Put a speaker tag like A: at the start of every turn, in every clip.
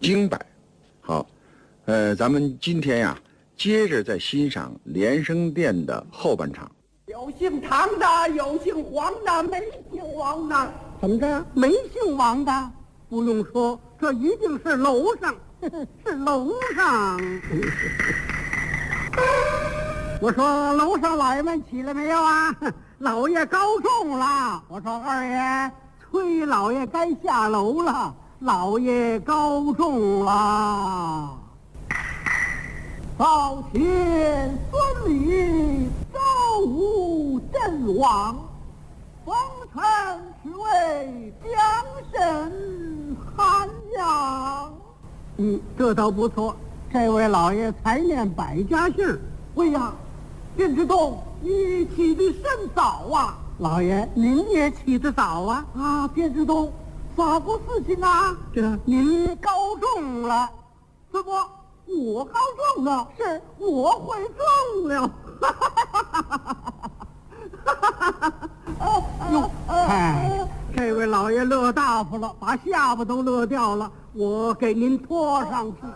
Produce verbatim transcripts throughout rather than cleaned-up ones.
A: 京白。好，呃，咱们今天呀，接着再欣赏连声殿的后半场。
B: 有姓唐的，有姓黄的，没姓王的。怎么着？没姓王的？不用说，这一定是楼上，是楼上。我说楼上老爷们起来没有啊？老爷高中了。我说二爷，崔老爷该下楼了。老爷高中了。早前孙礼朝吴阵亡，封臣是为江神涵养。嗯，这倒不错。这位老爷才念百家姓。喂呀，卞之东，你起得甚早啊！老爷，您也起得早啊！啊，卞之东，咋个事情啊？这您高中了？怎么？我高中了？是我会中了。哟，哎，这位老爷乐大发了，把下巴都乐掉了。我给您拖上去。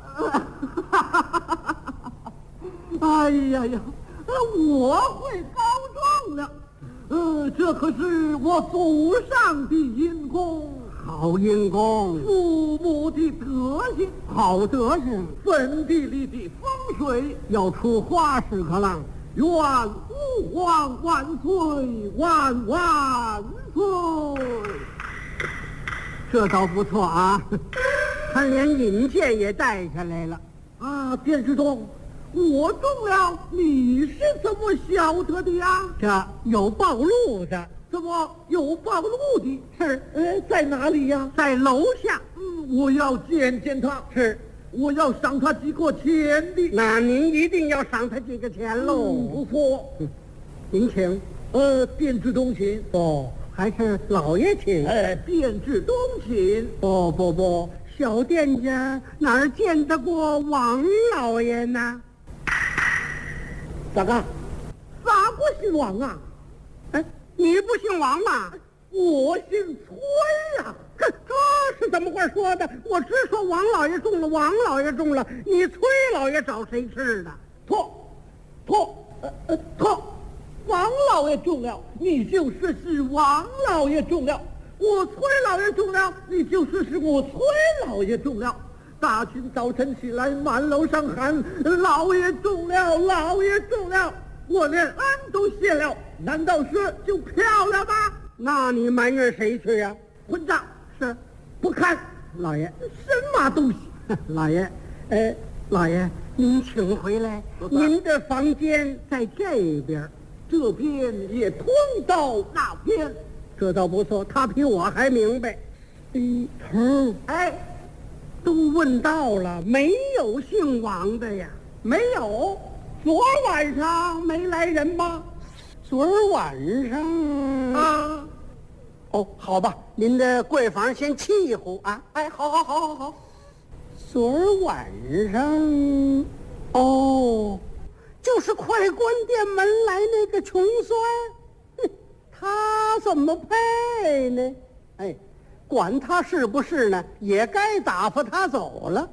B: 哎呀呀，我会高中了。呃，这可是我祖上的阴功。好阴功，父母的德行，好德行，坟地里的风水，要出花式可郎，愿吾皇万岁万万岁！这倒不错啊，看连引荐也带下来了啊！卞之东，我中了，你是怎么晓得的呀？这有报路的。怎么有报路的？是，呃，在哪里呀？在楼下。嗯，我要见见他。是，我要赏他几个钱的。那您一定要赏他几个钱喽。嗯，不错。嗯，您请。呃，卞之东请。哦，还是老爷请？哎，卞之东请。不不不，小店家哪儿见得过王老爷呢？咋个？咋个姓王啊？哎。你不姓王吗？我姓崔呀、啊！这这是怎么话说的？我只说王老爷中了，王老爷中了，你崔老爷找谁吃的？错，错，呃呃错，王老爷中了，你就说是王老爷中了；我崔老爷中了，你就说是我崔老爷中了。大清早晨起来，满楼上喊：老爷中了，老爷中了！我连安都谢了，难道说就飘了吗？那你埋怨谁去呀、啊？混账！是，不看老爷什么东西？老爷，呃，老爷您请回来，您的房间在这边，这边也通到那边，这倒不错。他比我还明白。嗯，头，哎，都问到了，没有姓王的呀？没有。昨晚上没来人吗？昨儿晚上啊，哦，好吧，您的贵房先沏一壶啊。哎，好好好好好。昨儿晚上，哦，就是快关店门来那个穷酸，哼，他怎么配呢？哎，管他是不是呢，也该打发他走了。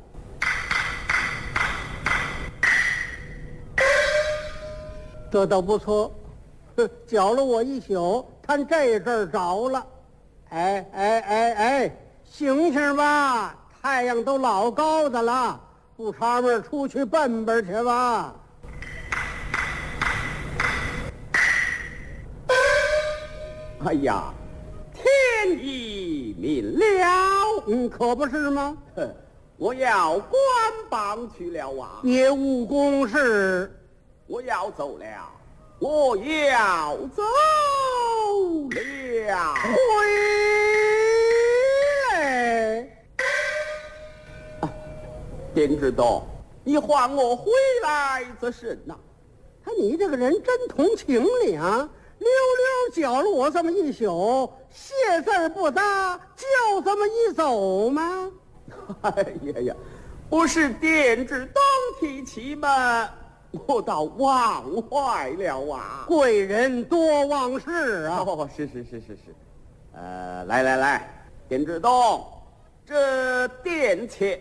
B: 这倒不错，搅了我一宿，看这阵儿着了。哎哎哎哎，醒醒吧，太阳都老高的了，不插门出去奔奔去吧。
C: 哎呀，天已明了，
B: 嗯，可不是吗？
C: 哼，我要关帮去了啊！
B: 业务公事。
C: 我要走了，我要走了，
B: 回来！
C: 啊，卞之东，你唤我回来则甚呐？
B: 他你这个人真通情理啊！溜溜搅了我这么一宿，谢字儿不搭，就这么一走吗？
C: 哎呀呀，不是卞之东提起吗？我倒忘坏了啊！
B: 贵人多忘事啊！
C: 哦，是是是是是，呃，来来来，卞之东，这殿前